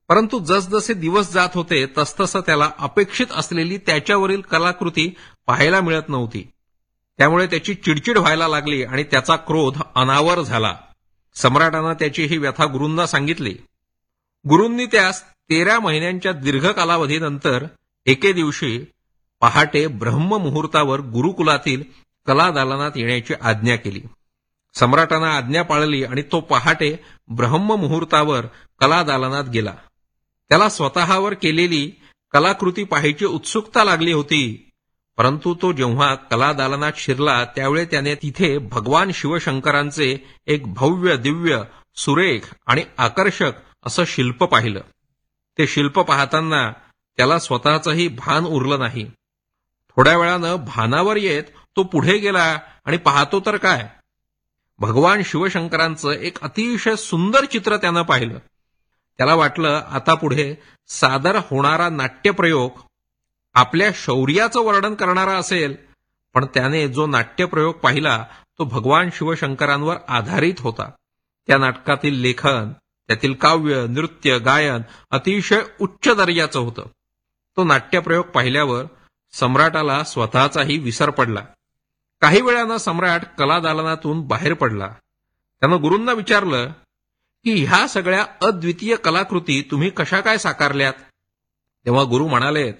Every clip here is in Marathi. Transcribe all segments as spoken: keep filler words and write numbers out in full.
परंतु जसजसे दिवस जात होते तसतसं त्याला अपेक्षित असलेली त्याच्यावरील कलाकृती पाहायला मिळत नव्हती. त्यामुळे त्याची चिडचिड व्हायला लागली आणि त्याचा क्रोध अनावर झाला. सम्राटानं त्याची ही व्यथा गुरूंना सांगितली. गुरूंनी त्यास तेरा महिन्यांच्या दीर्घ कालावधीनंतर एके दिवशी पहाटे ब्रह्ममुहूर्तावर गुरुकुलातील कलादालनात येण्याची आज्ञा केली. सम्राटानं आज्ञा पाळली आणि तो पहाटे ब्रह्ममुहूर्तावर कलादालनात गेला. त्याला स्वतःवर केलेली कलाकृती पाहायची उत्सुकता लागली होती. परंतु तो जेव्हा कलादालनात शिरला त्यावेळी त्याने तिथे भगवान शिवशंकरांचे एक भव्य दिव्य सुरेख आणि आकर्षक असं शिल्प पाहिलं. ते शिल्प पाहताना त्याला स्वतःचंही भान उरलं नाही. थोड्या वेळानं भानावर येत तो पुढे गेला आणि पाहतो तर काय, भगवान शिवशंकरांचं एक अतिशय सुंदर चित्र त्यानं पाहिलं. त्याला वाटलं आता पुढे सादर होणारा नाट्यप्रयोग आपल्या शौर्याचं वर्णन करणारा असेल. पण त्याने जो नाट्यप्रयोग पाहिला तो भगवान शिवशंकरांवर आधारित होता. त्या नाटकातील लेखन, त्यातील काव्य, नृत्य, गायन अतिशय उच्च दर्जाचं होतं. तो नाट्यप्रयोग पाहिल्यावर सम्राटाला स्वतःचाही विसर पडला. काही वेळानं सम्राट कलादालनातून बाहेर पडला. त्यानं गुरूंना विचारलं की ह्या सगळ्या अद्वितीय कलाकृती तुम्ही कशा काय साकारल्यात? तेव्हा गुरु म्हणालेत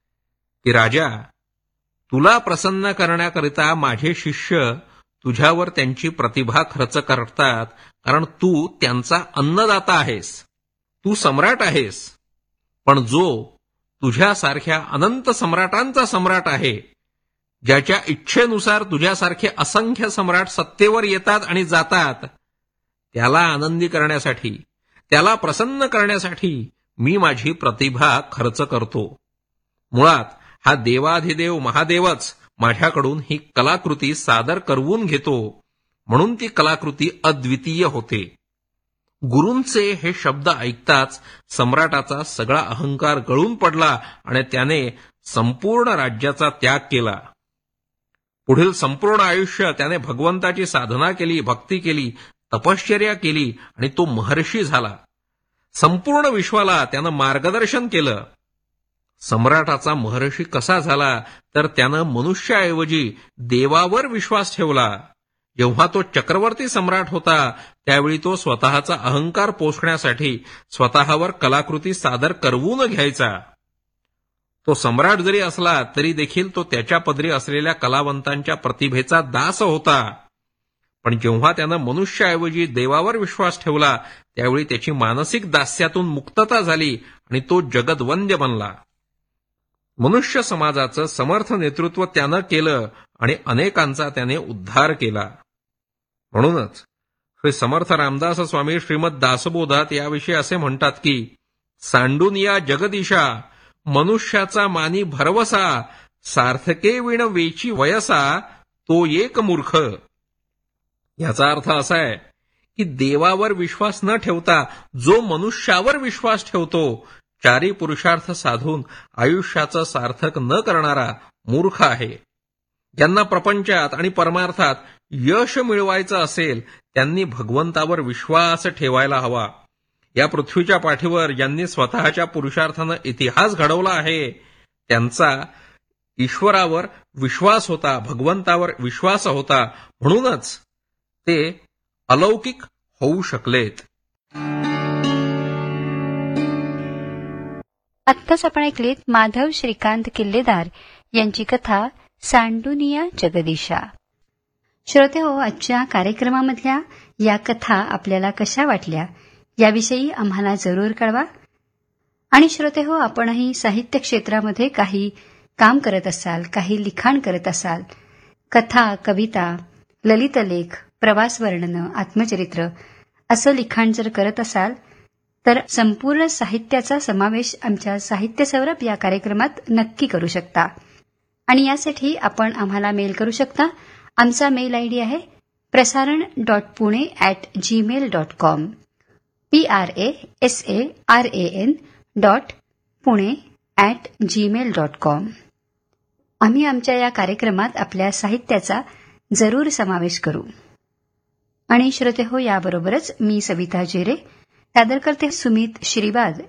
की राजा, तुला प्रसन्न करण्याकरिता माझे शिष्य तुझ्यावर त्यांची प्रतिभा खर्च करतात, कारण तू त्यांचा अन्नदाता आहेस, तू सम्राट आहेस. पण जो तुझ्यासारख्या अनंत सम्राटांचा सम्राट आहे, ज्याच्या इच्छेनुसार तुझ्यासारखे असंख्य सम्राट सत्तेवर येतात आणि जातात, त्याला आनंदी करण्यासाठी, त्याला प्रसन्न करण्यासाठी मी माझी प्रतिभा खर्च करतो. मुळात हा देवाधिदेव महादेवच माझ्याकडून ही कलाकृती सादर करवून घेतो, म्हणून ती कलाकृती अद्वितीय होते. गुरूंचे हे शब्द ऐकताच सम्राटाचा सगळा अहंकार गळून पडला आणि त्याने संपूर्ण राज्याचा त्याग केला. पुढील संपूर्ण आयुष्य त्याने भगवंताची साधना केली, भक्ती केली, तपश्चर्या केली आणि तो महर्षी झाला. संपूर्ण विश्वाला त्यानं मार्गदर्शन केलं. सम्राटाचा महर्षी कसा झाला तर त्यानं मनुष्याऐवजी देवावर विश्वास ठेवला. जेव्हा तो चक्रवर्ती सम्राट होता त्यावेळी तो स्वतःचा अहंकार पोषण्यासाठी स्वतःवर कलाकृती सादर करवून घ्यायचा. तो सम्राट जरी असला तरी देखील तो त्याच्या पदरी असलेल्या कलावंतांच्या प्रतिभेचा दास होता. पण जेव्हा त्यानं मनुष्याऐवजी देवावर विश्वास ठेवला त्यावेळी त्याची मानसिक दास्यातून मुक्तता झाली आणि तो जगद्वंद्य बनला. मनुष्य समाजाचं समर्थ नेतृत्व त्यानं केलं आणि अनेकांचा त्याने उद्धार केला. म्हणूनच श्री समर्थ रामदास स्वामी श्रीमद दासबोधात याविषयी असे म्हणतात की सांडून या जगदीशा, मनुष्याचा मानी भरवसा, सार्थके विण वेची वयसा, तो एक मूर्ख. याचा अर्थ असा आहे की देवावर विश्वास न ठेवता जो मनुष्यावर विश्वास ठेवतो, चारी पुरुषार्थ साधून आयुष्याचं सार्थक न करणारा मूर्ख आहे. ज्यांना प्रपंचात आणि परमार्थात यश मिळवायचं असेल त्यांनी भगवंतावर विश्वास ठेवायला हवा. या पृथ्वीच्या पाठीवर ज्यांनी स्वतःच्या पुरुषार्थानं इतिहास घडवला आहे त्यांचा ईश्वरावर विश्वास होता, भगवंतावर विश्वास होता, म्हणूनच ते अलौकिक होऊ शकलेत. आत्ताच आपण ऐकलीत माधव श्रीकांत किल्लेदार यांची कथा सांडुनिया जगदीशा. श्रोते हो, आजच्या कार्यक्रमामधल्या या कथा आपल्याला कशा वाटल्या याविषयी आम्हाला जरूर कळवा. आणि श्रोते हो, आपणही साहित्य क्षेत्रामध्ये काही काम करत असाल, काही लिखाण करत असाल, कथा, कविता, ललितलेख, प्रवास वर्णनं, आत्मचरित्र असं लिखाण जर करत असाल तर संपूर्ण साहित्याचा समावेश आमच्या साहित्य सौरभ या कार्यक्रमात नक्की करू शकता. आणि यासाठी आपण आम्हाला मेल करू शकता. आमचा मेल आयडी आहे प्रसारण dot Pune at Gmail dot com, P R A S A R A N dot Pune at Gmail dot com. आम्ही आमच्या या कार्यक्रमात आपल्या साहित्याचा जरूर समावेश करू. आणि श्रोते हो, याबरोबरच मी सविता जेरे सादर करते सुमित श्रीवाद